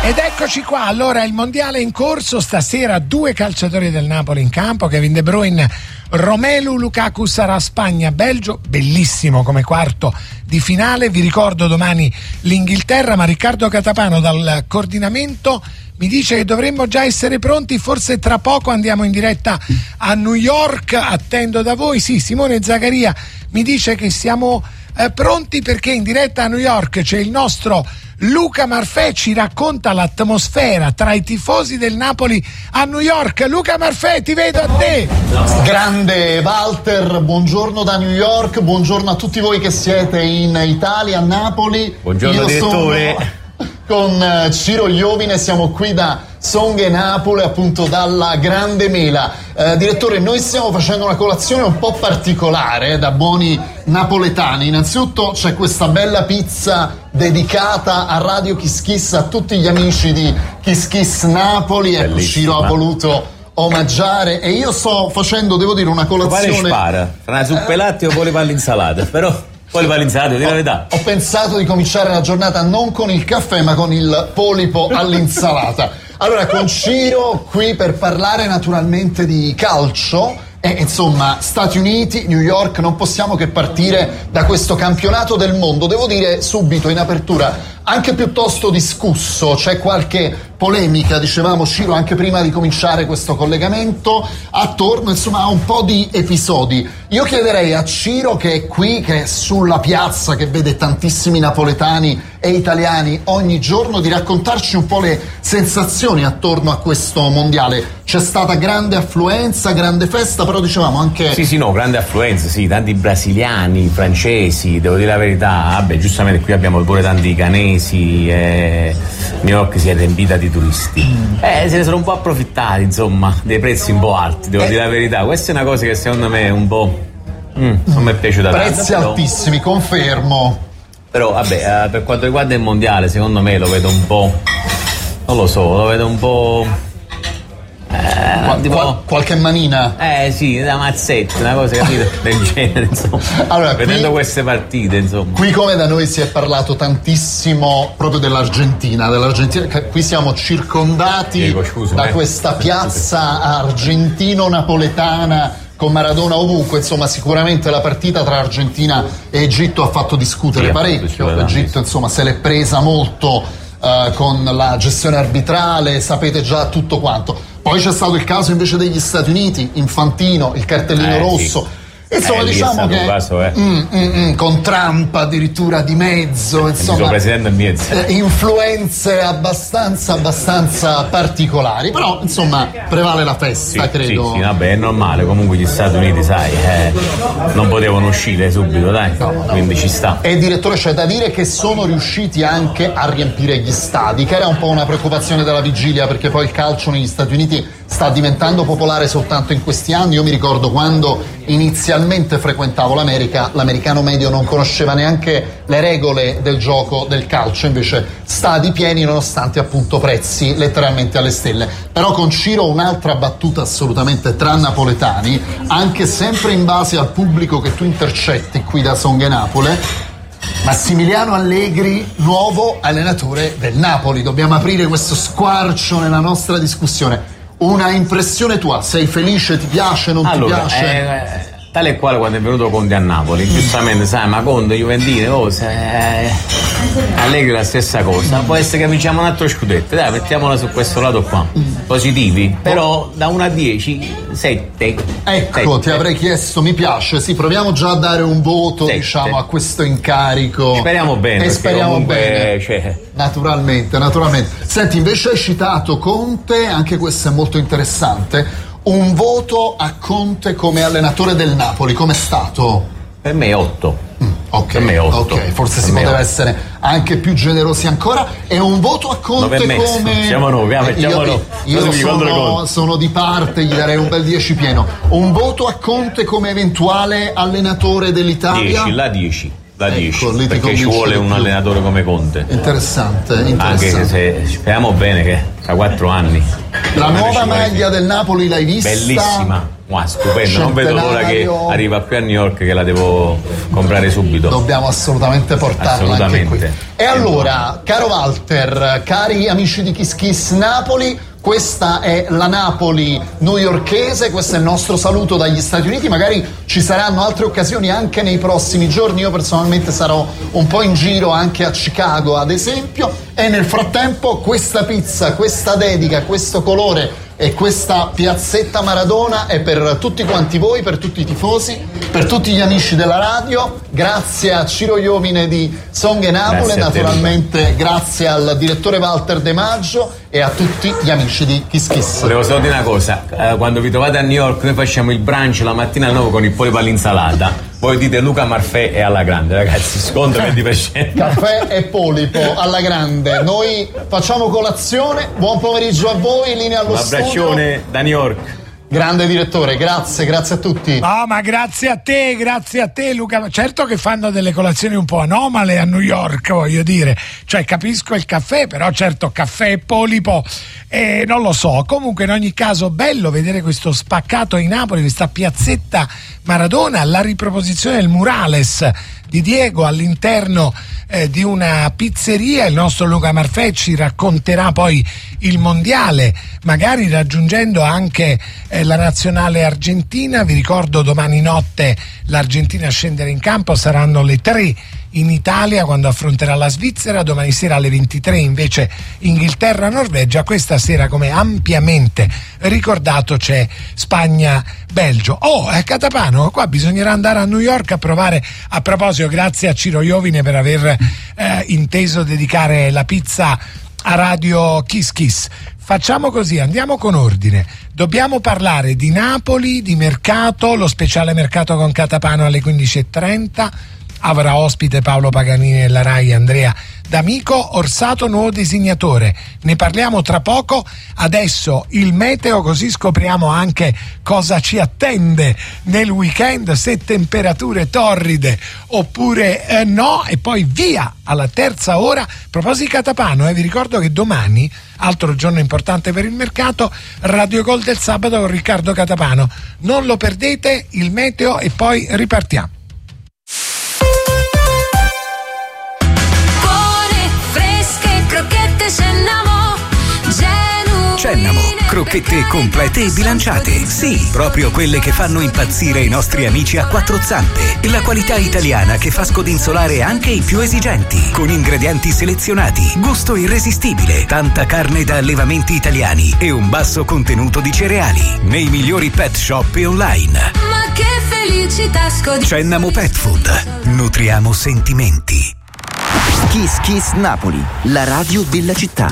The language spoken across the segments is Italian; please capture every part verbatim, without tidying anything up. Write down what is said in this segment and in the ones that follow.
Ed eccoci qua, allora il mondiale è in corso, stasera due calciatori del Napoli in campo, Kevin De Bruyne, Romelu Lukaku sarà Spagna-Belgio, bellissimo come quarto di finale, vi ricordo domani l'Inghilterra, ma Riccardo Catapano dal coordinamento mi dice che dovremmo già essere pronti, forse tra poco andiamo in diretta a New York, attendo da voi, sì, Simone Zaccaria mi dice che siamo eh, pronti perché in diretta a New York c'è il nostro Luca Marfè, ci racconta l'atmosfera tra i tifosi del Napoli a New York. Luca Marfè, ti vedo a te. Grande Walter, buongiorno da New York, buongiorno a tutti voi che siete in Italia, a Napoli. Buongiorno Io direttore. Sono con Ciro Iovine, siamo qui da Songhe Napoli, appunto dalla Grande Mela. Eh, direttore, noi stiamo facendo una colazione un po' particolare, eh, da buoni napoletani. Innanzitutto c'è questa bella pizza dedicata a Radio Kiss Kiss, a tutti gli amici di Kiss Kiss Napoli. Ecco, Ciro ha voluto omaggiare e io sto facendo, devo dire, una colazione. Quale spara? Tra una zuppa e latte o voleva l'insalata, però poi le l'insalata, di la verità. Ho pensato di cominciare la giornata non con il caffè ma con il polipo all'insalata. Allora, con Ciro qui per parlare naturalmente di calcio e insomma Stati Uniti, New York, non possiamo che partire da questo campionato del mondo, devo dire subito in apertura anche piuttosto discusso, c'è qualche polemica, dicevamo Ciro anche prima di cominciare questo collegamento, attorno insomma a un po' di episodi. Io chiederei a Ciro, che è qui, che è sulla piazza, che vede tantissimi napoletani e italiani ogni giorno, di raccontarci un po' le sensazioni attorno a questo mondiale. C'è stata grande affluenza, grande festa, però dicevamo anche... Sì, sì, no, grande affluenza, sì, tanti brasiliani, francesi, devo dire la verità, vabbè, giustamente qui abbiamo pure tanti canesi, eh, New York si è riempita di turisti. Mm. Eh, se ne sono un po' approfittati, insomma, dei prezzi un po' alti, devo eh. dire la verità. Questa è una cosa che secondo me è un po'... Mm, non mi è piaciuta tanto. Prezzi altissimi, però... confermo. Però, vabbè, eh, per quanto riguarda il mondiale, secondo me lo vedo un po'... non lo so, lo vedo un po'... Eh, Qual, tipo, qual, qualche manina? Eh sì, da mazzetta, una cosa capito del genere, insomma. Allora, vedendo qui, queste partite, insomma. Qui come da noi si è parlato tantissimo proprio dell'Argentina, dell'Argentina. Qui siamo circondati Diego, scusa, da eh. questa piazza argentino-napoletana con Maradona ovunque, insomma sicuramente la partita tra Argentina e Egitto ha fatto discutere sì, parecchio. L'Egitto insomma se l'è presa molto Uh, con la gestione arbitrale, sapete già tutto quanto. Poi c'è stato il caso invece degli Stati Uniti, Infantino, il cartellino eh, rosso. Sì. Insomma, eh, diciamo che caso, eh. mm, mm, mm, con Trump addirittura di mezzo, insomma, presidente mezzo. Eh, influenze abbastanza abbastanza particolari, però insomma prevale la festa, sì, credo. Sì, sì, vabbè, è normale, comunque gli Stati Uniti, sai, eh, non potevano uscire subito, dai, no, no. Quindi ci sta. E direttore, c'è da dire che sono riusciti anche a riempire gli stadi, che era un po' una preoccupazione della vigilia, perché poi il calcio negli Stati Uniti sta diventando popolare soltanto in questi anni. Io mi ricordo quando inizialmente frequentavo l'America, l'americano medio non conosceva neanche le regole del gioco del calcio, invece stadi pieni nonostante appunto prezzi letteralmente alle stelle. Però con Ciro un'altra battuta assolutamente tra napoletani, anche sempre in base al pubblico che tu intercetti qui da Songhe Napoli. Massimiliano Allegri, nuovo allenatore del Napoli. Dobbiamo aprire questo squarcio nella nostra discussione. Una impressione tua, sei felice, ti piace, non allora, ti piace? Eh, tale e quale quando è venuto Conte a Napoli, mm. giustamente sai, ma Conte, Juventino, cose, eh, Allegri la stessa cosa, può essere che vinciamo un altro scudetto, dai, mettiamola su questo lato qua, mm. positivi, però da uno a dieci, sette. Ecco, sette. Ti avrei chiesto, mi piace, sì, proviamo già a dare un voto, sette. Diciamo, a questo incarico. Speriamo bene, e speriamo comunque, bene. Cioè... Naturalmente, naturalmente. Senti, invece hai citato Conte, anche questo è molto interessante. Un voto a Conte come allenatore del Napoli, com'è stato? Per me è otto. Mm, ok, per me è otto. Ok, forse per si poteva otto. Essere anche più generosi ancora. E un voto a Conte come... Siamo noi, eh, mettiamo io, io, io sono, sono di parte, gli darei un bel dieci pieno. Un voto a Conte come eventuale allenatore dell'Italia? dieci, la dieci. La dieci, ecco, perché ci vuole un allenatore come Conte. Interessante, interessante. Anche se speriamo bene che tra quattro anni. La nuova maglia del Napoli l'hai vista? Bellissima. Wow, stupendo, non vedo l'ora che arriva qui a New York, che la devo comprare subito. Dobbiamo assolutamente portarla assolutamente. Anche qui. E allora, caro Walter, cari amici di Kiss Kiss Napoli, questa è la Napoli newyorkese, questo è il nostro saluto dagli Stati Uniti. Magari ci saranno altre occasioni anche nei prossimi giorni. Io personalmente sarò un po' in giro anche a Chicago, ad esempio, e nel frattempo questa pizza, questa dedica, questo colore e questa piazzetta Maradona è per tutti quanti voi, per tutti i tifosi, per tutti gli amici della radio. Grazie a Ciro Iovine di Song e Napoli, naturalmente grazie al direttore Walter De Maggio e a tutti gli amici di Kiss Kiss. Volevo solo dire una cosa, eh, quando vi trovate a New York noi facciamo il brunch la mattina alle nove con il polipo all'insalata. Voi dite Luca Marfè e alla grande, ragazzi, sconto venti per cento. Caffè e polipo alla grande. Noi facciamo colazione. Buon pomeriggio a voi, linea allo studio. Un abbraccione da New York. Grande direttore, grazie, grazie a tutti. No, ma grazie a te, grazie a te Luca. Certo che fanno delle colazioni un po' anomale a New York, voglio dire. Cioè, capisco il caffè, però certo caffè e polipo, eh, non lo so. Comunque in ogni caso bello vedere questo spaccato in Napoli, questa piazzetta Maradona, la riproposizione del murales di Diego all'interno eh, di una pizzeria. Il nostro Luca Marfè ci racconterà poi il mondiale, magari raggiungendo anche eh, la nazionale argentina. Vi ricordo domani notte l'Argentina scendere in campo, saranno le tre in Italia quando affronterà la Svizzera, domani sera alle ventitré invece Inghilterra-Norvegia. Questa sera, come ampiamente ricordato, c'è Spagna-Belgio. Oh, è Catapano, qua bisognerà andare a New York a provare. A proposito, grazie a Ciro Iovine per aver eh, inteso dedicare la pizza a Radio Kiss Kiss. Facciamo così, andiamo con ordine. Dobbiamo parlare di Napoli, di mercato, lo speciale mercato con Catapano alle quindici e trenta. Avrà ospite Paolo Paganini della Rai, Andrea D'Amico. Orsato nuovo designatore, ne parliamo tra poco. Adesso il meteo, così scopriamo anche cosa ci attende nel weekend, se temperature torride oppure eh, no, e poi via alla terza ora. A proposito di Catapano, eh, vi ricordo che domani, altro giorno importante per il mercato, Radio Gol del sabato con Riccardo Catapano. Non lo perdete, il meteo e poi ripartiamo. Cennamo, crocchette complete e bilanciate. Sì, proprio quelle che fanno impazzire i nostri amici a quattro zampe. La qualità italiana che fa scodinzolare anche i più esigenti. Con ingredienti selezionati, gusto irresistibile, tanta carne da allevamenti italiani e un basso contenuto di cereali. Nei migliori pet shop e online. Ma che felicità scodinzolare. Cennamo Pet Food. Nutriamo sentimenti. Kiss Kiss Napoli, la radio della città.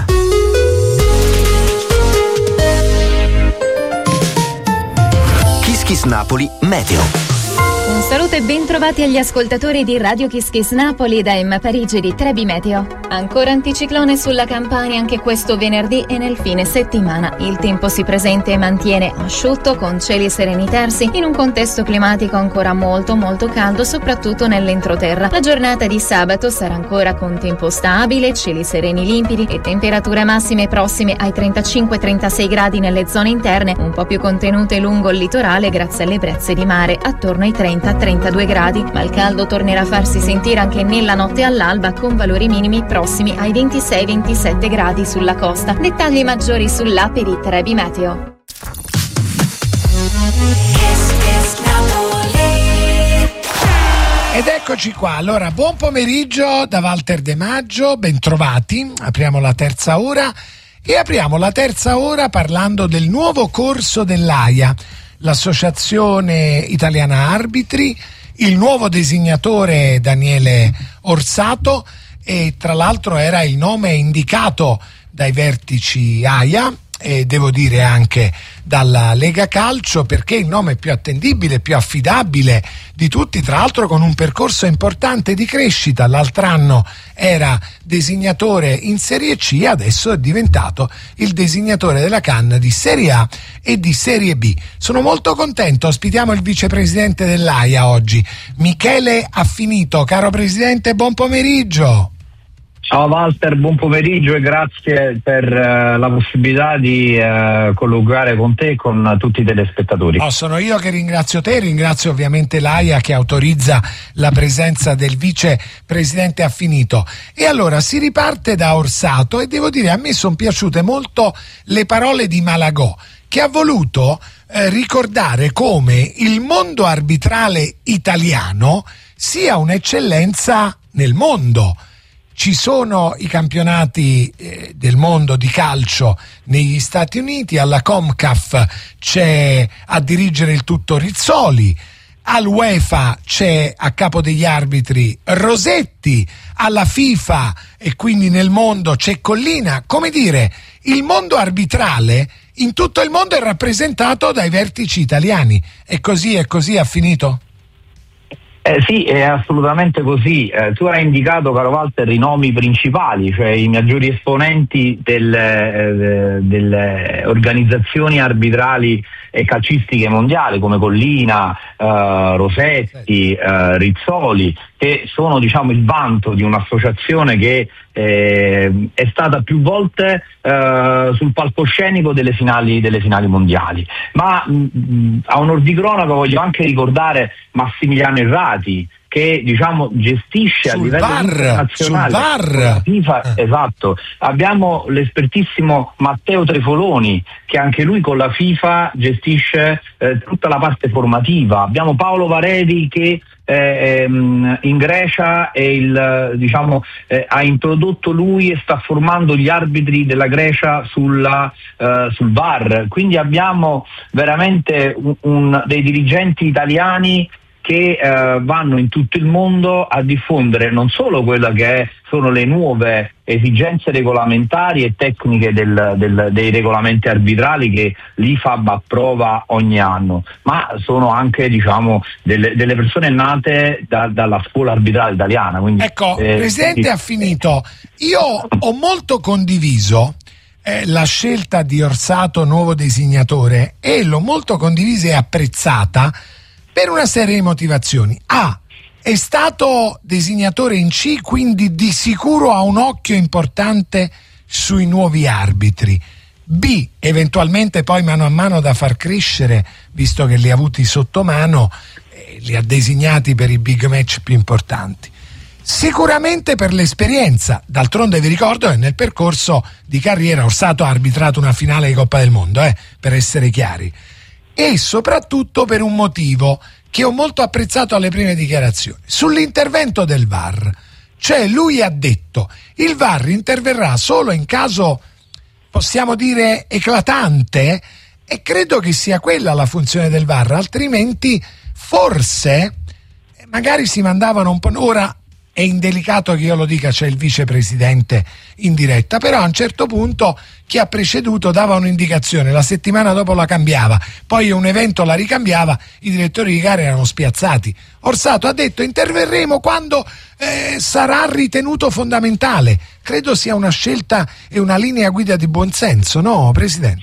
Kiss Kiss Napoli Meteo. Un saluto e ben trovati agli ascoltatori di Radio Kiss Kiss Napoli da Emma Parigi di Trebi Meteo. Ancora anticiclone sulla Campania anche questo venerdì e nel fine settimana. Il tempo si presenta e mantiene asciutto con cieli sereni tersi in un contesto climatico ancora molto molto caldo, soprattutto nell'entroterra. La giornata di sabato sarà ancora con tempo stabile, cieli sereni limpidi e temperature massime prossime ai trentacinque trentasei gradi nelle zone interne, un po' più contenute lungo il litorale grazie alle brezze di mare attorno ai trenta trentadue gradi, ma il caldo tornerà a farsi sentire anche nella notte all'alba con valori minimi prossimi ai ventisei ventisette gradi sulla costa. Dettagli maggiori sull'app di Trebi Meteo. Ed eccoci qua, allora buon pomeriggio da Walter De Maggio, bentrovati, apriamo la terza ora e apriamo la terza ora parlando del nuovo corso dell'AIA, l'Associazione Italiana Arbitri, il nuovo designatore Daniele Orsato, e tra l'altro era il nome indicato dai vertici AIA e devo dire anche dalla Lega Calcio, perché il nome più attendibile, più affidabile di tutti, tra l'altro con un percorso importante di crescita. L'altro anno era designatore in Serie C, adesso è diventato il designatore della Cannes di Serie A e di Serie B. Sono molto contento, ospitiamo il vicepresidente dell'AIA oggi, Michele Affinito. Caro presidente, buon pomeriggio. Ciao Walter, buon pomeriggio e grazie per uh, la possibilità di uh, colloquiare con te e con tutti i telespettatori. Oh, sono io che ringrazio te, ringrazio ovviamente l'AIA che autorizza la presenza del vicepresidente Affinito. E allora si riparte da Orsato e devo dire a me sono piaciute molto le parole di Malagò, che ha voluto eh, ricordare come il mondo arbitrale italiano sia un'eccellenza nel mondo. Ci sono i campionati eh, del mondo di calcio negli Stati Uniti, alla CONCACAF c'è a dirigere il tutto Rizzoli, all'UEFA c'è a capo degli arbitri Rosetti, alla FIFA e quindi nel mondo c'è Collina. Come dire, il mondo arbitrale in tutto il mondo è rappresentato dai vertici italiani. E così, è così, ha finito? Eh, sì, è assolutamente così. Eh, tu hai indicato, caro Walter, i nomi principali, cioè i maggiori esponenti delle, eh, delle organizzazioni arbitrali e calcistiche mondiali, come Collina, eh, Rosetti, eh, Rizzoli, che sono, diciamo, il vanto di un'associazione che eh, è stata più volte eh, sul palcoscenico delle finali, delle finali mondiali. Ma mh, a onor di cronaca voglio anche ricordare Massimiliano Errati, che, diciamo, gestisce sul a livello VAR, internazionale sul VAR. la FIFA, eh. esatto. Abbiamo l'espertissimo Matteo Trefoloni, che anche lui con la FIFA gestisce eh, tutta la parte formativa. Abbiamo Paolo Varedi che eh, ehm, in Grecia è il, diciamo, eh, ha introdotto lui e sta formando gli arbitri della Grecia sulla, eh, sul VAR. Quindi abbiamo veramente un, un, dei dirigenti italiani che eh, vanno in tutto il mondo a diffondere non solo quella che è, sono le nuove esigenze regolamentari e tecniche del, del, dei regolamenti arbitrali che l'I F A B approva ogni anno, ma sono anche, diciamo, delle, delle persone nate da, dalla scuola arbitrale italiana. Quindi, ecco, eh, Presidente sì. Affinito, io ho molto condiviso eh, la scelta di Orsato nuovo designatore e l'ho molto condivisa e apprezzata per una serie di motivazioni. A, è stato designatore in C, quindi di sicuro ha un occhio importante sui nuovi arbitri. B, eventualmente poi mano a mano da far crescere, visto che li ha avuti sotto mano, eh, li ha designati per i big match più importanti. Sicuramente per l'esperienza, d'altronde vi ricordo che nel percorso di carriera Orsato ha arbitrato una finale di Coppa del Mondo, eh, per essere chiari. E soprattutto per un motivo che ho molto apprezzato alle prime dichiarazioni, sull'intervento del V A R. Cioè lui ha detto il V A R interverrà solo in caso, possiamo dire, eclatante, e credo che sia quella la funzione del V A R, altrimenti forse magari si mandavano un po'. Ora è indelicato che io lo dica, c'è il vicepresidente in diretta, però a un certo punto chi ha preceduto dava un'indicazione, la settimana dopo la cambiava, poi un evento la ricambiava, i direttori di gara erano spiazzati. Orsato ha detto interverremo quando eh, sarà ritenuto fondamentale. Credo sia una scelta e una linea guida di buonsenso, no, Presidente?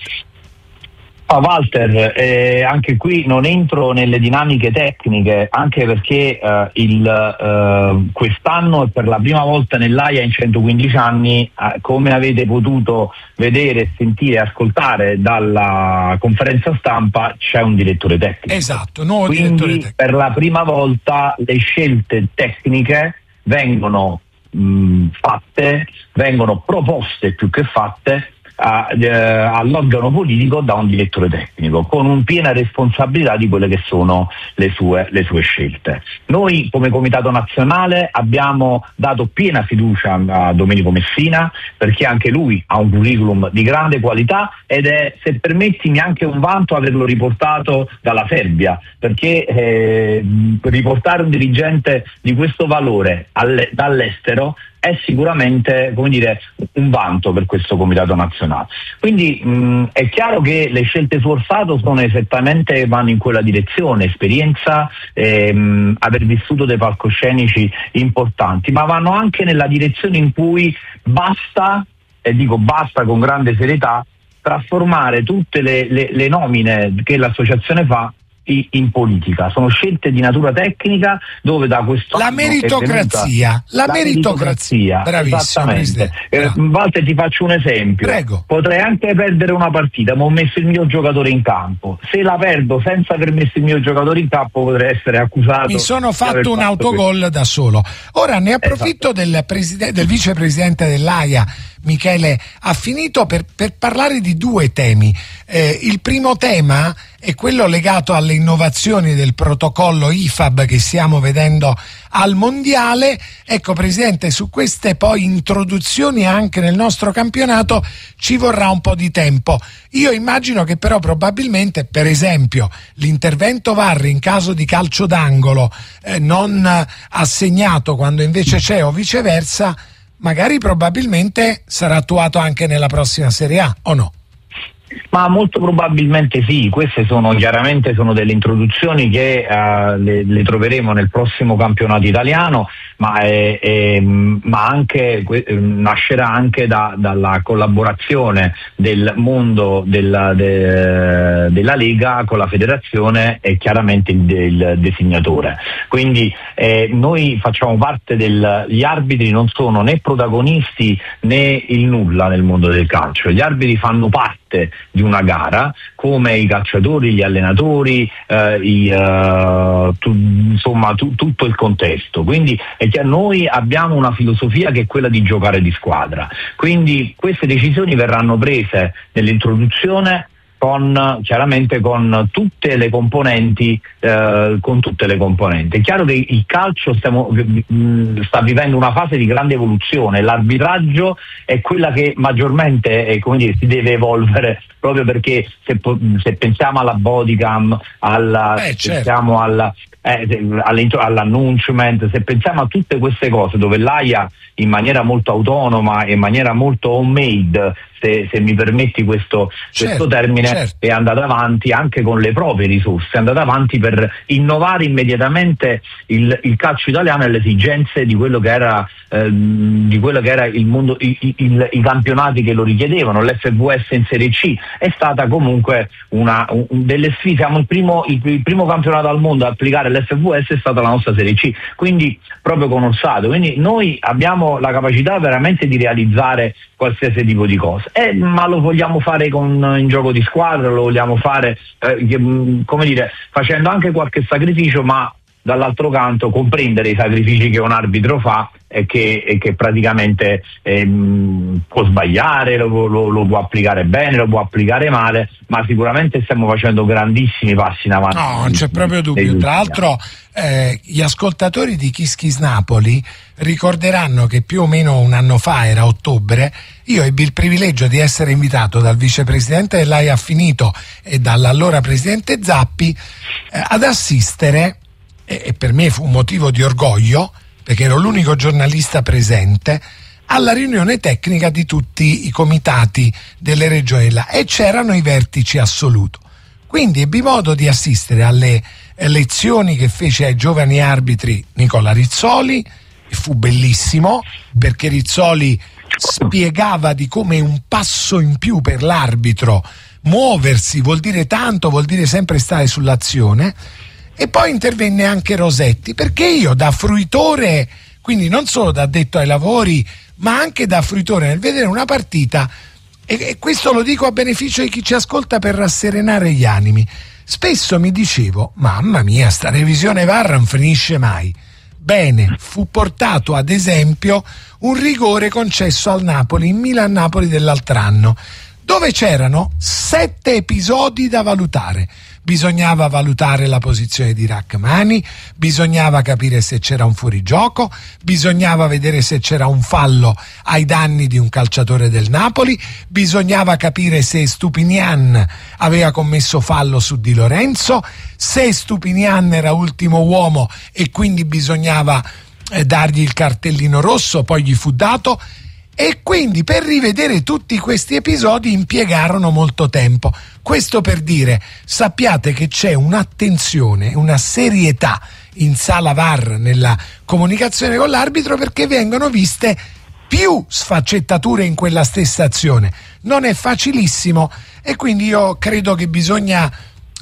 Ah, Walter, eh, anche qui non entro nelle dinamiche tecniche, anche perché eh, il, eh, quest'anno è per la prima volta nell'AIA in centoquindici anni, eh, come avete potuto vedere, sentire e ascoltare dalla conferenza stampa, c'è un direttore tecnico. Esatto, nuovo Quindi direttore tecnico. Per la prima volta le scelte tecniche vengono mh, fatte, vengono proposte più che fatte A, eh, all'organo politico da un direttore tecnico con un piena responsabilità di quelle che sono le sue, le sue scelte. Noi come Comitato Nazionale abbiamo dato piena fiducia a Domenico Messina, perché anche lui ha un curriculum di grande qualità ed è, se permettimi, anche un vanto averlo riportato dalla Serbia, perché eh, riportare un dirigente di questo valore alle, dall'estero è sicuramente, come dire, un vanto per questo Comitato Nazionale. Quindi mh, è chiaro che le scelte su Orsato sono esattamente, vanno in quella direzione, esperienza, ehm, aver vissuto dei palcoscenici importanti, ma vanno anche nella direzione in cui basta, e dico basta con grande serietà, trasformare tutte le, le, le nomine che l'associazione fa in, in politica, sono scelte di natura tecnica dove da questo la meritocrazia, la, la meritocrazia, bravissimo, esattamente. Eh, Walter, ti faccio un esempio. Prego. Potrei anche perdere una partita, ma ho messo il mio giocatore in campo. Se la perdo senza aver messo il mio giocatore in campo, potrei essere accusato. Mi sono fatto un autogol questo. da solo. Ora ne approfitto esatto. del, preside- del vicepresidente dell'Aia, Michele Affinito, per, per parlare di due temi. Eh, il primo tema è quello legato alle innovazioni del protocollo I F A B che stiamo vedendo al mondiale. Ecco, Presidente, su queste poi introduzioni anche nel nostro campionato ci vorrà un po' di tempo. Io immagino che però probabilmente, per esempio, l'intervento V A R in caso di calcio d'angolo eh, non assegnato quando invece c'è, o viceversa, magari probabilmente sarà attuato anche nella prossima Serie A, o no? Ma molto probabilmente sì, queste sono chiaramente sono delle introduzioni che uh, le, le troveremo nel prossimo campionato italiano, ma, è, è, ma anche que, nascerà anche da, dalla collaborazione del mondo della, de, della Lega con la federazione e chiaramente il, il designatore. Quindi eh, noi facciamo parte del, gli arbitri non sono né protagonisti né il nulla nel mondo del calcio, gli arbitri fanno parte di una gara come i calciatori, gli allenatori, eh, i, uh, tu, insomma tu, tutto il contesto. Quindi è che noi abbiamo una filosofia che è quella di giocare di squadra, quindi queste decisioni verranno prese nell'introduzione con chiaramente con tutte le componenti, eh, con tutte le componenti. È chiaro che il calcio stiamo, mh, sta vivendo una fase di grande evoluzione, l'arbitraggio è quella che maggiormente è, come dire, si deve evolvere, proprio perché se, se pensiamo alla bodycam, alla, eh, se pensiamo alla Eh, all'annunciament, se pensiamo a tutte queste cose dove l'Aia in maniera molto autonoma e in maniera molto homemade, se, se mi permetti questo, certo, questo termine, certo. è andata avanti anche con le proprie risorse, è andata avanti per innovare immediatamente il, il calcio italiano e le esigenze di quello che era eh, di quello che era il mondo, i, il, i campionati che lo richiedevano. L'F V S in Serie C è stata comunque una un, delle sfide, siamo il primo, il, il primo campionato al mondo a applicare l'F V S, è stata la nostra Serie C, quindi proprio con Orsato. Quindi noi abbiamo la capacità veramente di realizzare qualsiasi tipo di cosa, eh, ma lo vogliamo fare con in gioco di squadra, lo vogliamo fare eh, come dire, facendo anche qualche sacrificio, ma dall'altro canto comprendere i sacrifici che un arbitro fa e che, e che praticamente ehm, può sbagliare, lo, lo, lo può applicare bene, lo può applicare male, ma sicuramente stiamo facendo grandissimi passi in avanti. No, non c'è proprio dubbio. Tra l'altro eh, gli ascoltatori di Kiss Kiss Napoli ricorderanno che più o meno un anno fa, era ottobre, io ebbi il privilegio di essere invitato dal vicepresidente dell'Aia Affinito e dall'allora presidente Zappi eh, ad assistere, e per me fu un motivo di orgoglio perché ero l'unico giornalista presente, alla riunione tecnica di tutti i comitati delle regioni là, e c'erano i vertici assoluto. Quindi ebbi modo di assistere alle lezioni che fece ai giovani arbitri Nicola Rizzoli, e fu bellissimo perché Rizzoli spiegava di come un passo in più per l'arbitro muoversi vuol dire tanto, vuol dire sempre stare sull'azione. E poi intervenne anche Rosetti, perché io da fruitore, quindi non solo da addetto ai lavori, ma anche da fruitore nel vedere una partita, e, e questo lo dico a beneficio di chi ci ascolta per rasserenare gli animi, spesso mi dicevo, mamma mia, sta revisione V A R non finisce mai. Bene, fu portato ad esempio un rigore concesso al Napoli, in Milan-Napoli dell'altro anno, dove c'erano sette episodi da valutare. Bisognava valutare la posizione di Rachmani, bisognava capire se c'era un fuorigioco, bisognava vedere se c'era un fallo ai danni di un calciatore del Napoli, bisognava capire se Stupinian aveva commesso fallo su Di Lorenzo, se Stupinian era ultimo uomo e quindi bisognava eh, dargli il cartellino rosso, poi gli fu dato. E quindi per rivedere tutti questi episodi impiegarono molto tempo. Questo per dire, sappiate che c'è un'attenzione, una serietà in sala V A R nella comunicazione con l'arbitro, perché vengono viste più sfaccettature in quella stessa azione. Non è facilissimo, e quindi io credo che bisogna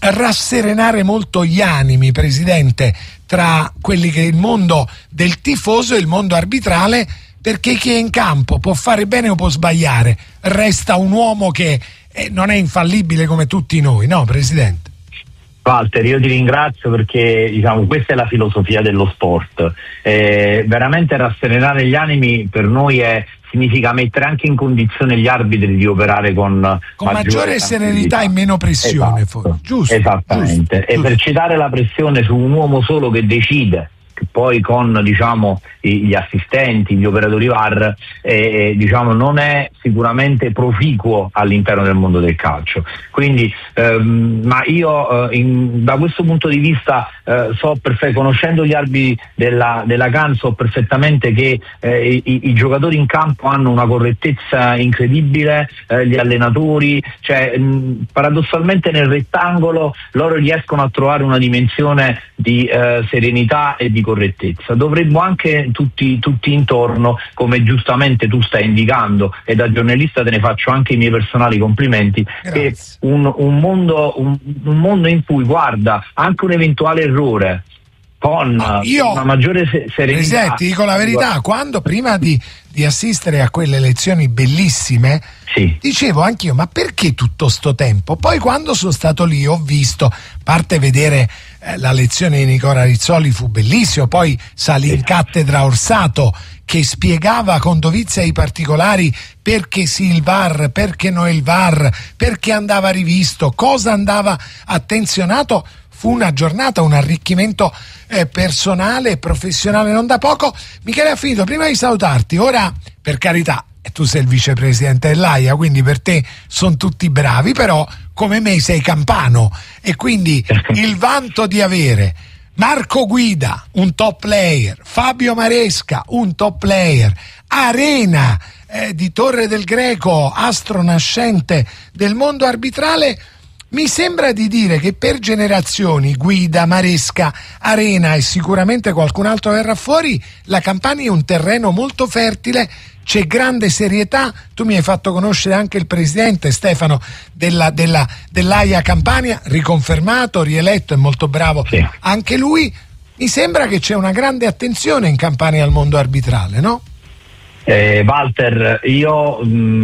rasserenare molto gli animi, Presidente, tra quelli che è il mondo del tifoso e il mondo arbitrale, perché chi è in campo può fare bene o può sbagliare, resta un uomo che eh, non è infallibile come tutti noi, no, Presidente? Walter, io ti ringrazio perché diciamo questa è la filosofia dello sport. Eh, veramente rasserenare gli animi per noi è, significa mettere anche in condizione gli arbitri di operare con, con maggiore serenità e meno pressione. Esatto, giusto, esattamente. Giusto, e esercitare la pressione su un uomo solo che decide, che poi con diciamo gli assistenti, gli operatori V A R, eh, diciamo non è sicuramente proficuo all'interno del mondo del calcio. Quindi ehm, ma io eh, in, da questo punto di vista eh, so perfetto, conoscendo gli arbitri della, della C A N, so perfettamente che eh, i, i giocatori in campo hanno una correttezza incredibile, eh, gli allenatori, cioè mh, paradossalmente nel rettangolo loro riescono a trovare una dimensione di eh, serenità e di correttezza. Dovremmo anche tutti, tutti intorno, come giustamente tu stai indicando, e da giornalista te ne faccio anche i miei personali complimenti, Grazie. che un, un, mondo, un, un mondo in cui guarda anche un eventuale errore con no, io, una maggiore se- serenità. Presidente, dico la verità, quando prima di, di assistere a quelle lezioni bellissime, sì. dicevo anch'io, ma perché tutto sto tempo? Poi quando sono stato lì ho visto, a parte vedere eh, la lezione di Nicola Rizzoli fu bellissimo, poi salì in cattedra Orsato che spiegava con dovizia i particolari perché sì il V A R, perché no il V A R, perché andava rivisto, cosa andava attenzionato. Fu una giornata, un arricchimento eh, personale e professionale non da poco. Michele Affito, prima di salutarti, ora per carità, tu sei il vicepresidente dell'A I A, quindi per te sono tutti bravi, però come me sei campano e quindi il vanto di avere Marco Guida, un top player, Fabio Maresca, un top player, Arena eh, di Torre del Greco, astro nascente del mondo arbitrale. Mi sembra di dire che per generazioni, Guida, Maresca, Arena e sicuramente qualcun altro verrà fuori, la Campania è un terreno molto fertile, c'è grande serietà. Tu mi hai fatto conoscere anche il presidente Stefano della, della, dell'A I A Campania, riconfermato, rieletto, è molto bravo sì. anche lui. Mi sembra che c'è una grande attenzione in Campania al mondo arbitrale, no? Eh, Walter, io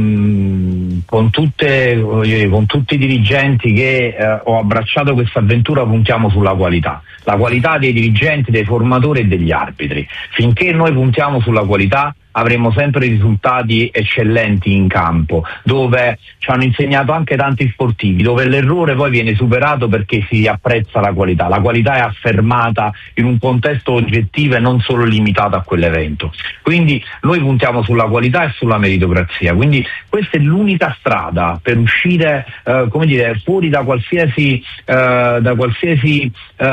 mh, con, tutte, con tutti i dirigenti che eh, ho abbracciato questa avventura puntiamo sulla qualità, la qualità dei dirigenti, dei formatori e degli arbitri. Finché noi puntiamo sulla qualità avremo sempre risultati eccellenti in campo, dove ci hanno insegnato anche tanti sportivi, dove l'errore poi viene superato perché si apprezza la qualità. La qualità è affermata in un contesto oggettivo e non solo limitato a quell'evento. Quindi noi puntiamo sulla qualità e sulla meritocrazia. Quindi questa è l'unica strada per uscire, eh, come dire, fuori da qualsiasi, eh, da qualsiasi eh,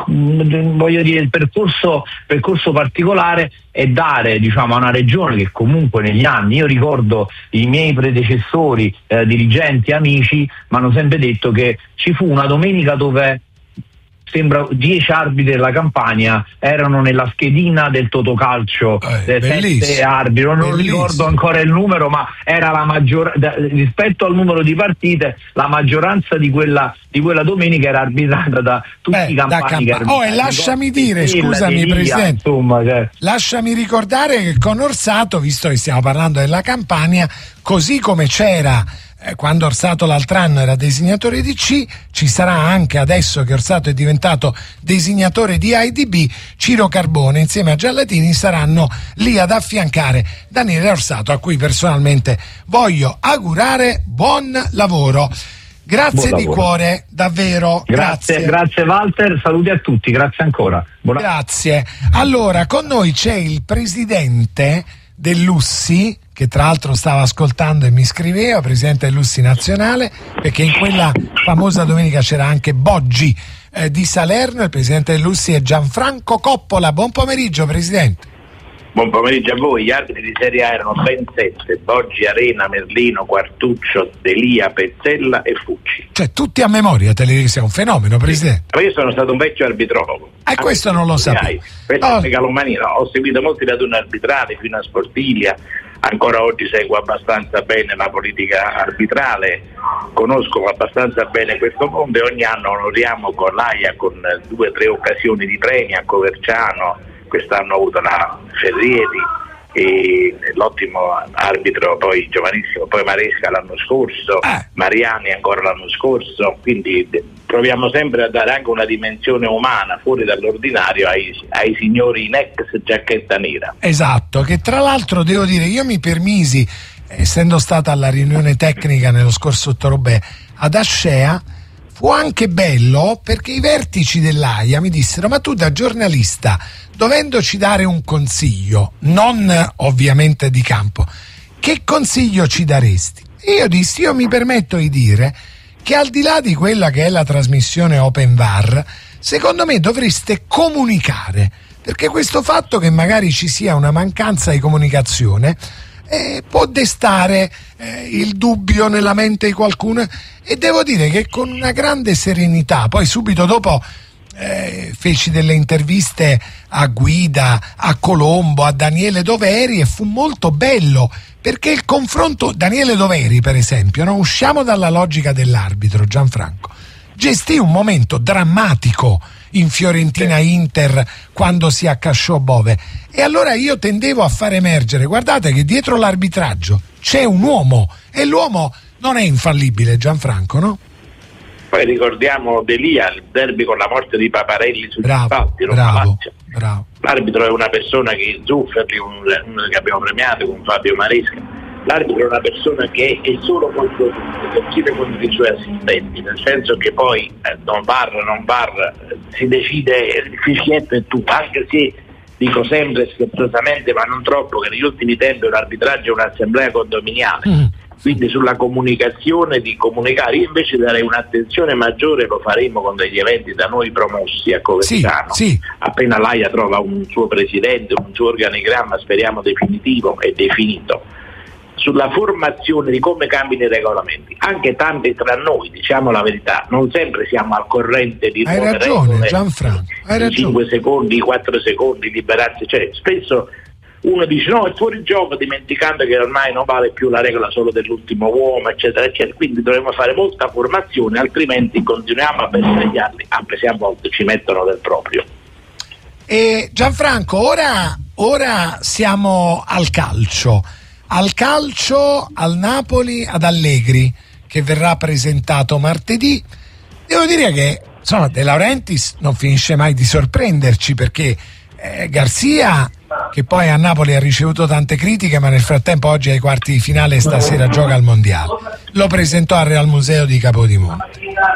vinc- voglio dire, il percorso, percorso particolare, e dare diciamo a una regione che comunque negli anni, io ricordo i miei predecessori, eh, dirigenti, amici, mi hanno sempre detto che ci fu una domenica dove sembra dieci arbitri della Campania erano nella schedina del Totocalcio, eh, sette arbitri, non bellissimo. ricordo ancora il numero, ma era la maggior rispetto al numero di partite, la maggioranza di quella di quella domenica era arbitrata da tutti Beh, i campani. da Camp- oh, e lasciami dire, scusami Delia, Presidente, insomma, cioè. lasciami ricordare che con Orsato, visto che stiamo parlando della Campania, così come c'era eh, quando Orsato l'altro anno era designatore di C, ci sarà anche adesso che Orsato è diventato designatore di I D B, Ciro Carbone insieme a Giallatini saranno lì ad affiancare Daniele Orsato, a cui personalmente voglio augurare buon lavoro. Grazie di cuore, davvero. Grazie, grazie, grazie Walter, saluti a tutti, grazie ancora. Buona... Grazie. Allora, con noi c'è il presidente dell'Ussi, che tra l'altro stava ascoltando e mi scriveva, presidente dell'Ussi nazionale, perché in quella famosa domenica c'era anche Boggi eh, di Salerno. Il presidente dell'Ussi è Gianfranco Coppola. Buon pomeriggio, presidente. Buon pomeriggio a voi. Gli arbitri di Serie A erano ben sette: Boggi, Arena, Merlino, Quartuccio, Delia, Pezzella e Fucci. Cioè tutti a memoria, te li dico, sei un fenomeno, presidente. Ma io sono stato un vecchio arbitrologo. E eh, questo non lo sapevo. Questa oh. è megalomania, no? Ho seguito molti raduni arbitrali fino a Sportiglia, ancora oggi seguo abbastanza bene la politica arbitrale, conosco abbastanza bene questo mondo e ogni anno onoriamo con l'Aia con due o tre occasioni di premi a Coverciano, quest'anno ho avuto la Ferrieri e l'ottimo arbitro poi giovanissimo, poi Maresca l'anno scorso, eh. Mariani ancora l'anno scorso, quindi proviamo sempre a dare anche una dimensione umana fuori dall'ordinario ai, ai signori in ex giacchetta nera. Esatto, che tra l'altro devo dire, io mi permisi, essendo stata alla riunione tecnica nello scorso ottobre ad Ascea, fu anche bello perché i vertici dell'Aia mi dissero: ma tu da giornalista, dovendoci dare un consiglio, non ovviamente di campo, che consiglio ci daresti? E io dissi, io mi permetto di dire che al di là di quella che è la trasmissione Open V A R, secondo me dovreste comunicare, perché questo fatto che magari ci sia una mancanza di comunicazione eh, può destare eh, il dubbio nella mente di qualcuno, e devo dire che con una grande serenità, poi subito dopo eh, feci delle interviste a Guida, a Colombo, a Daniele Doveri, e fu molto bello perché il confronto, Daniele Doveri per esempio, no? Usciamo dalla logica dell'arbitro, Gianfranco, gestì un momento drammatico in Fiorentina Inter quando si accasciò Bove, e allora io tendevo a far emergere: guardate che dietro l'arbitraggio c'è un uomo, e l'uomo non è infallibile, Gianfranco, no? Poi ricordiamo Delia, il derby con la morte di Paparelli sugli spalti, bravo, bravo. L'arbitro è una persona che Zufferli, uno che abbiamo premiato con Fabio Maresca, l'arbitro è una persona che è solo contro tutti, che decide contro i suoi assistenti, nel senso che poi eh, non V A R, non V A R, eh, si decide il fischietto e tutto, anche se dico sempre scherzosamente ma non troppo che negli ultimi tempi un arbitraggio è un'assemblea condominiale, mm. quindi sulla comunicazione, di comunicare, io invece darei un'attenzione maggiore, lo faremo con degli eventi da noi promossi a Coverciano, sì, sì. Appena l'Aia trova un suo presidente, un suo organigramma speriamo definitivo e definito, sulla formazione di come cambiano i regolamenti, anche tanti tra noi, diciamo la verità, non sempre siamo al corrente di hai ragione regole, Gianfranco, hai ragione. cinque secondi, quattro secondi, liberarsi, cioè spesso uno dice no, è fuori gioco, dimenticando che ormai non vale più la regola solo dell'ultimo uomo, eccetera eccetera, quindi dovremmo fare molta formazione, altrimenti continuiamo a bestemmiarli, anche se a volte ci mettono del proprio. E Gianfranco, ora, ora siamo al calcio al calcio al Napoli ad Allegri, che verrà presentato martedì. Devo dire che insomma De Laurentiis non finisce mai di sorprenderci, perché eh, Garzia, che poi a Napoli ha ricevuto tante critiche ma nel frattempo oggi ai quarti di finale e stasera gioca al Mondiale, lo presentò al Real Museo di Capodimonte,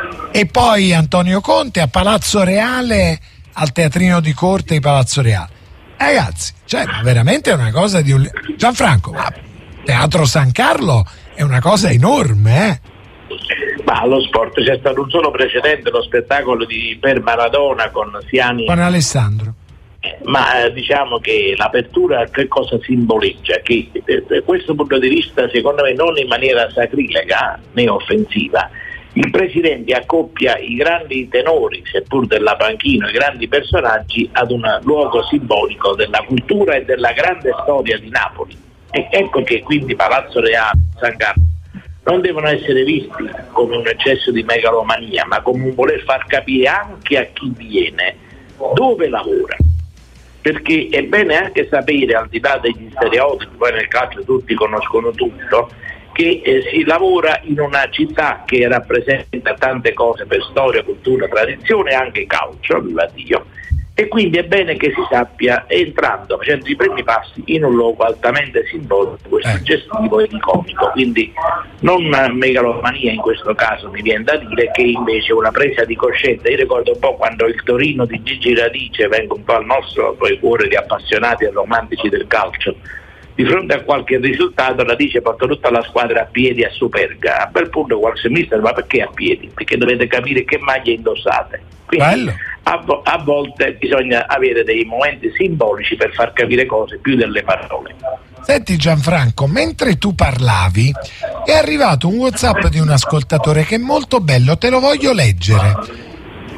e poi Antonio Conte a Palazzo Reale, al teatrino di corte di Palazzo Reale. Ragazzi, cioè veramente è una cosa di un... Gianfranco, ma Teatro San Carlo è una cosa enorme, eh? Ma allo sport c'è stato un solo precedente, lo spettacolo di per Maradona con Siani, con Alessandro. Ma eh, diciamo che l'apertura che cosa simboleggia? Che eh, da questo punto di vista, secondo me, non in maniera sacrilega né offensiva, il presidente accoppia i grandi tenori, seppur della panchina, i grandi personaggi, ad un luogo simbolico della cultura e della grande storia di Napoli. E ecco che quindi Palazzo Reale, San Carlo, non devono essere visti come un eccesso di megalomania, ma come un voler far capire anche a chi viene dove lavora. Perché è bene anche sapere, al di là degli stereotipi, poi nel calcio tutti conoscono tutto, che eh, si lavora in una città che rappresenta tante cose per storia, cultura, tradizione e anche calcio, viva Dio. E quindi è bene che si sappia, entrando, facendo i primi passi in un luogo altamente simbolico e suggestivo e iconico, quindi non megalomania in questo caso, mi viene da dire, che invece una presa di coscienza. Io ricordo un po' quando il Torino di Gigi Radice, vengo un po' al nostro poi cuore di appassionati e romantici del calcio, di fronte a qualche risultato Radice porta tutta la squadra a piedi a Superga. A quel punto qualche mister: ma perché a piedi? Perché dovete capire che maglie indossate. Quindi a, vo- a volte bisogna avere dei momenti simbolici per far capire cose più delle parole. Senti Gianfranco, mentre tu parlavi è arrivato un WhatsApp di un ascoltatore che è molto bello, te lo voglio leggere.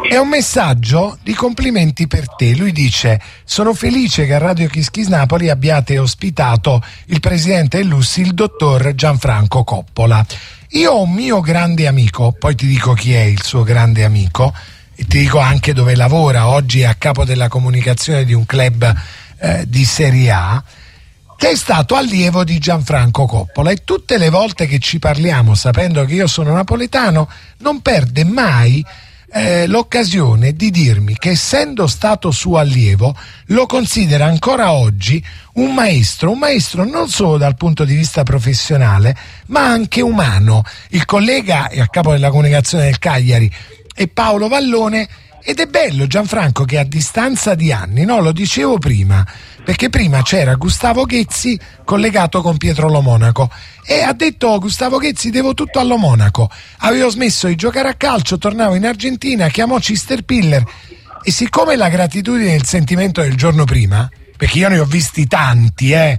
È un messaggio di complimenti per te. Lui dice: sono felice che a Radio Kiss Kiss Napoli abbiate ospitato il presidente Lussi, il dottor Gianfranco Coppola. Io ho un mio grande amico, poi ti dico chi è il suo grande amico e ti dico anche dove lavora. Oggi è a capo della comunicazione di un club eh, di Serie A, che è stato allievo di Gianfranco Coppola, e tutte le volte che ci parliamo, sapendo che io sono napoletano, non perde mai eh, l'occasione di dirmi che, essendo stato suo allievo, lo considera ancora oggi un maestro, un maestro non solo dal punto di vista professionale, ma anche umano. Il collega è a capo della comunicazione del Cagliari è Paolo Vallone, ed è bello, Gianfranco, che a distanza di anni, no, lo dicevo prima, perché prima c'era Gustavo Ghezzi collegato con Pietro Lo Monaco, e ha detto oh, Gustavo Ghezzi, devo tutto allo Monaco, avevo smesso di giocare a calcio, tornavo in Argentina, chiamò Cister Piller, e siccome la gratitudine e il sentimento del giorno prima, perché io ne ho visti tanti, eh,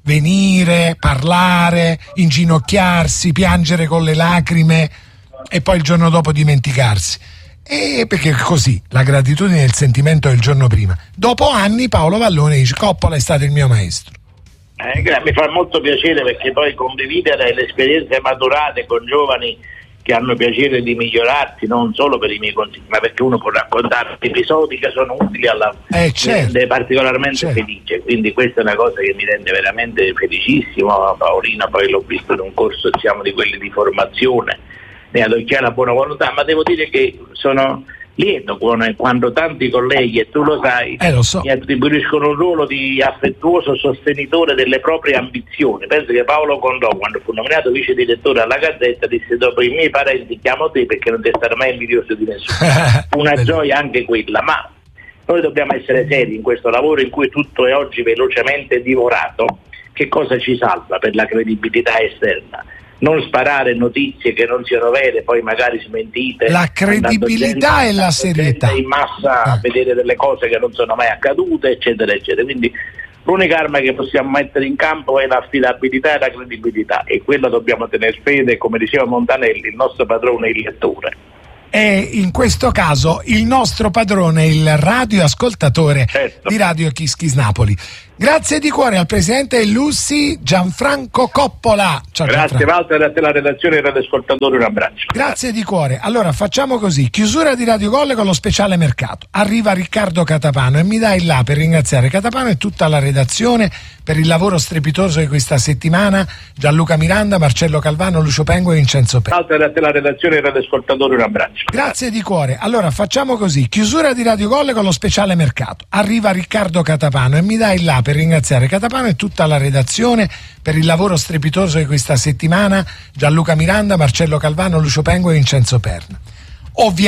venire, parlare, inginocchiarsi, piangere con le lacrime e poi il giorno dopo dimenticarsi, e perché così, la gratitudine e il sentimento del giorno prima. Dopo anni Paolo Vallone dice: Coppola è stato il mio maestro. Eh, mi fa molto piacere, perché poi condividere le esperienze maturate con giovani che hanno piacere di migliorarsi, non solo per i miei consigli, ma perché uno può raccontare episodi che sono utili alla eh, certo, rende particolarmente certo. felice. Quindi questa è una cosa che mi rende veramente felicissimo. Paolina poi l'ho visto in un corso, diciamo, di quelli di formazione, ne ha la buona volontà, ma devo dire che sono lieto quando tanti colleghi, e tu lo sai, eh, lo so. mi attribuiscono un ruolo di affettuoso sostenitore delle proprie ambizioni. Penso che Paolo Condò, quando fu nominato vice direttore alla Gazzetta, disse: dopo i miei parenti chiamo te, perché non ti stare mai invidioso di nessuno. Una gioia anche quella, ma noi dobbiamo essere seri in questo lavoro in cui tutto è oggi velocemente divorato. Che cosa ci salva per la credibilità esterna? Non sparare notizie che non siano vere, poi magari smentite. La credibilità gente, e la serietà. In massa a vedere delle cose che non sono mai accadute, eccetera, eccetera. Quindi l'unica arma che possiamo mettere in campo è l'affidabilità e la credibilità, e quella dobbiamo tenere fede, come diceva Montanelli, il nostro padrone è il lettore. E in questo caso il nostro padrone è il radioascoltatore, certo, di Radio Kiss Kiss Napoli. Grazie di cuore al presidente Lussi, Gianfranco Coppola. Ciao, grazie Walter, a te la redazione e all'ascoltatore un abbraccio. Grazie di cuore. Allora facciamo così: chiusura di Radio Gol con lo speciale mercato. Arriva Riccardo Catapano e mi dai là per ringraziare Catapano e tutta la redazione per il lavoro strepitoso di questa settimana. Gianluca Miranda, Marcello Calvano, Lucio Pengo e Vincenzo Pe. Walter, a te la redazione e all'ascoltatore un abbraccio. Grazie di cuore. Allora facciamo così: chiusura di Radio Gol con lo speciale mercato. Arriva Riccardo Catapano e mi dai là per ringraziare Catapano e tutta la redazione per il lavoro strepitoso di questa settimana. Gianluca Miranda, Marcello Calvano, Lucio Pengo e Vincenzo Perna. Ovviamente